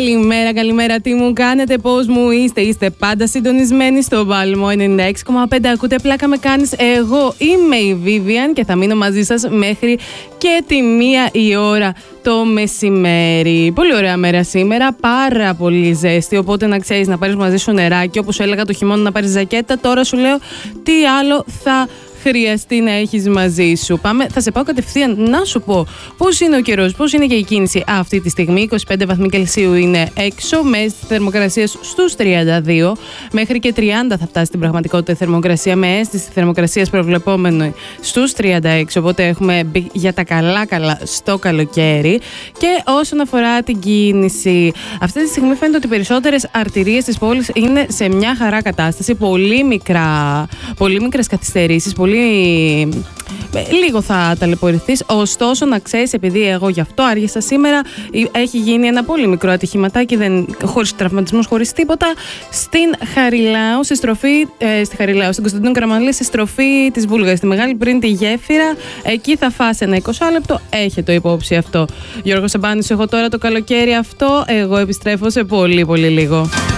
Καλημέρα, καλημέρα. Τι μου κάνετε, πώς μου είστε? Είστε πάντα συντονισμένοι στο Βάλμο 96,5. Ακούτε πλάκα με κάνεις. Εγώ είμαι η Vivian και θα μείνω μαζί σας μέχρι και τη 1 η ώρα το μεσημέρι. Πολύ ωραία μέρα σήμερα, πάρα πολύ ζέστη. Οπότε να ξέρεις να πάρεις μαζί σου νεράκι. Όπως έλεγα το χειμώνα να πάρεις ζακέτα, τώρα σου λέω τι άλλο θα χρειαστεί να έχεις μαζί σου. Θα σε πάω κατευθείαν να σου πω πώς είναι ο καιρός, πώς είναι και η κίνηση αυτή τη στιγμή. 25 βαθμοί Κελσίου είναι έξω, με θερμοκρασίες στους 32, μέχρι και 30 θα φτάσει στην πραγματικότητα η θερμοκρασία, με αίσθηση θερμοκρασίας προβλεπόμενη στους 36, οπότε έχουμε μπει για τα καλά στο καλοκαίρι. Και όσον αφορά την κίνηση, αυτή τη στιγμή φαίνεται ότι οι περισσότερες αρτηρίες της πόλης είναι σε μια χαρά κατάσταση, πολύ μικρές καθυστερήσεις, λίγο θα ταλαιπωρηθείς. Ωστόσο, να ξέρεις, επειδή εγώ γι' αυτό άργησα σήμερα, έχει γίνει ένα πολύ μικρό ατυχηματάκι, χωρίς τραυματισμούς, χωρίς τίποτα, στην Χαριλάου, στην Κωνσταντίνου Καραμανλή, στη στροφή της Βούλγαρης, στη Μεγάλη πριν τη γέφυρα. Εκεί θα φάσει ένα 20 λεπτό. Έχετε το υπόψη αυτό. Γιώργος Σαμπάνης, έχω τώρα το καλοκαίρι αυτό. Εγώ επιστρέφω σε πολύ πολύ λίγο.